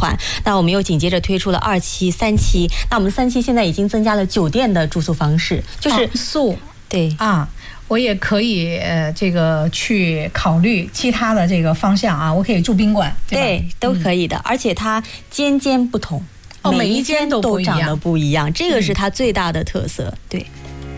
款。那我们又紧接着推出了2期、3期。那我们3期现在已经增加了酒店的住宿方式，就是宿。 对啊，我也可以这个去考虑其他的这个方向啊，我可以住宾馆， 对，都可以的，而且它间间不同， 每一间都长得不一样，这个是它最大的特色，对。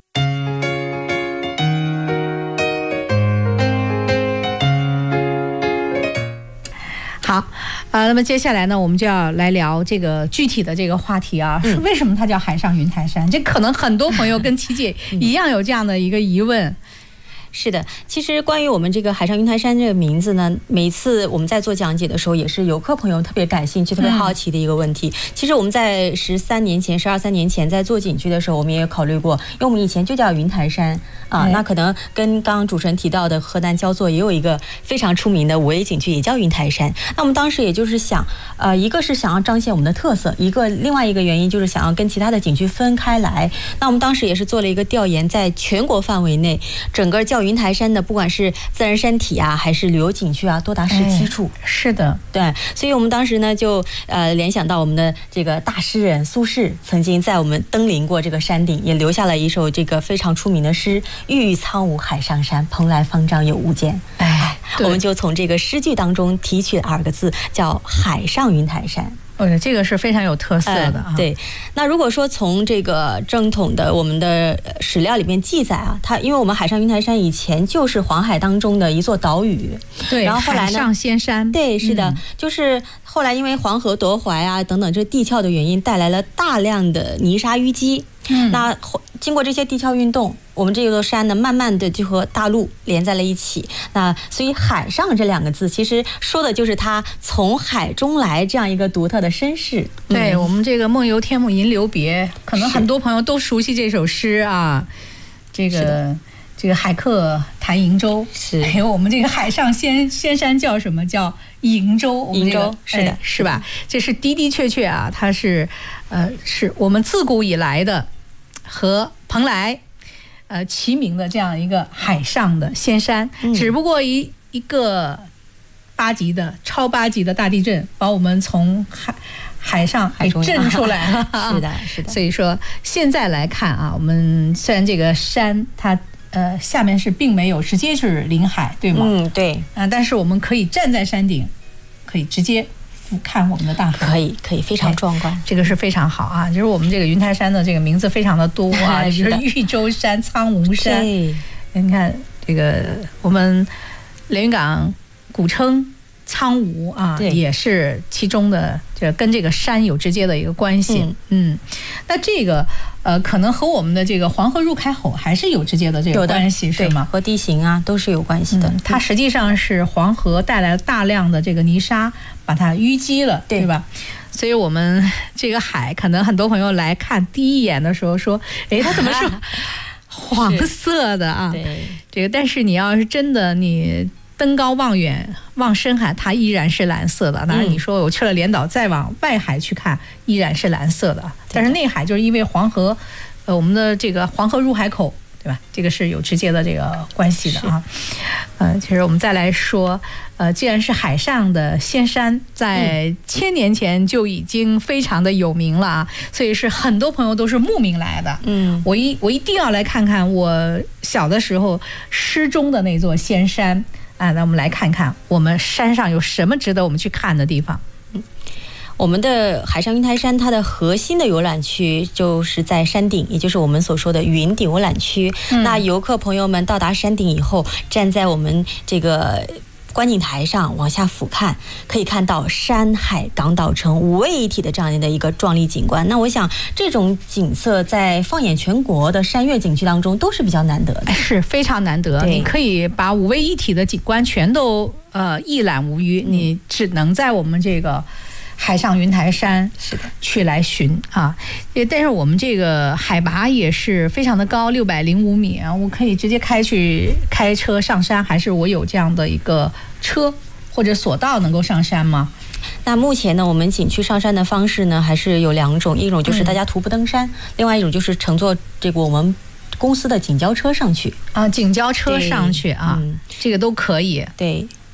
好，那么接下来呢，我们就要来聊这个具体的这个话题啊，是为什么它叫海上云台山？这可能很多朋友跟琪姐一样有这样的一个疑问。 是的，其实关于我们这个海上云台山这个名字呢，每一次我们在做讲解的时候，也是游客朋友特别感兴趣、特别好奇的一个问题。其实我们在13年前、13年前在做景区的时候，我们也有考虑过，因为我们以前就叫云台山啊，那可能跟刚刚主持人提到的河南焦作也有一个非常出名的5A级景区，也叫云台山。那我们当时也就是想，一个是想要彰显我们的特色，另外一个原因就是想要跟其他的景区分开来。那我们当时也是做了一个调研，在全国范围内，整个叫云台山的，不管是自然山体啊，还是旅游景区啊，多达17处。 是的， 对，所以我们当时呢就联想到我们的这个大诗人苏轼曾经在我们登临过这个山顶，也留下了一首这个非常出名的诗：郁郁苍梧海上山，蓬莱方丈有无间。我们就从这个诗句当中提取了2个字，叫海上云台山。 这个是非常有特色的啊。 对，那如果说从这个正统的我们的史料里面记载啊，因为我们海上云台山以前就是黄海当中的一座岛屿， 对， 然后后来呢， 海上仙山， 对，是的，就是后来因为黄河夺淮啊等等这地壳的原因，带来了大量的泥沙淤积。那经过这些地壳运动，我们这座山呢，慢慢的就和大陆连在了一起。那所以海上这2个字，其实说的就是它从海中来这样一个独特的身世。 对，我们这个梦游天姥吟留别，可能很多朋友都熟悉这首诗啊。这个海客谈瀛洲，还有我们这个海上仙山叫什么？叫瀛洲。 瀛洲，是的， 是吧？这是的确啊，它是是我们自古以来的和蓬莱齐名的这样一个海上的仙山，只不过一个超8级的大地震，把我们从海上给震出来了。 是的，是的。 所以说现在来看啊，我们虽然这个山它下面是并没有直接是临海，对吗？ 对。 但是我们可以站在山顶，可以直接俯瞰我们的大海， 可以，非常壮观。 这个是非常好啊！就是我们这个云台山的这个名字非常的多啊，比如豫州山、苍梧山。你看这个我们连云港古称苍梧啊，也是其中的，这跟这个山有直接的一个关系。那这个可能和我们的这个黄河入海口还是有直接的这个关系，是吗？ 和地形啊都是有关系的。 它实际上是黄河带来了大量的这个泥沙，把它淤积了，对吧？所以我们这个海，可能很多朋友来看第一眼的时候说，它怎么是黄色的啊？ 对， 这个但是你要是真的你登高望远望深海，它依然是蓝色的。当然你说我去了连岛再往外海去看，依然是蓝色的。但是内海就是因为黄河我们的这个黄河入海口，对吧？这个是有直接的这个关系的啊。其实我们再来说，既然是海上的仙山，在1000年前就已经非常的有名了啊，所以是很多朋友都是慕名来的。我一定要来看看我小的时候诗中的那座仙山啊。那我们来看看我们山上有什么值得我们去看的地方。 我们的海上云台山，它的核心的游览区就是在山顶，也就是我们所说的云顶游览区。那游客朋友们到达山顶以后，站在我们这个观景台上往下俯瞰，可以看到山海港岛城5位一体的这样的一个壮丽景观。那我想这种景色在放眼全国的山岳景区当中都是比较难得的， 是非常难得。你可以把5位一体的景观全都一览无余，你只能在我们这个海上云台山去来寻啊。但是我们这个海拔也是非常的高，605米啊。我可以直接开车上山，还是我有这样的一个车或者索道能够上山吗？ 那目前呢，我们景区上山的方式呢还是有2种，一种就是大家徒步登山，另外一种就是乘坐这个我们公司的景交车上去啊，景交车上去啊，这个都可以。 对，